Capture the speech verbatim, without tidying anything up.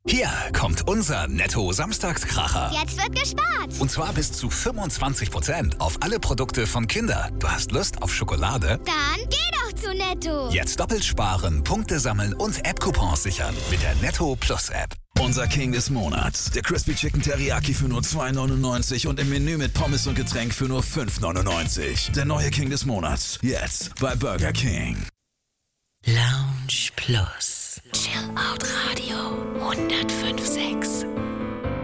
Hier kommt unser Netto-Samstagskracher. Jetzt wird gespart. Und zwar bis zu fünfundzwanzig Prozent auf alle Produkte von Kinder. Du hast Lust auf Schokolade? Dann geh doch zu Netto. Jetzt doppelt sparen, Punkte sammeln und App-Coupons sichern mit der Netto Plus App. Unser King des Monats. Der Crispy Chicken Teriyaki für nur zwei neunundneunzig und im Menü mit Pommes und Getränk für nur fünf neunundneunzig. Der neue King des Monats. Jetzt bei Burger King. Lounge Plus. Chill Out Radio hundertfünf Komma sechs.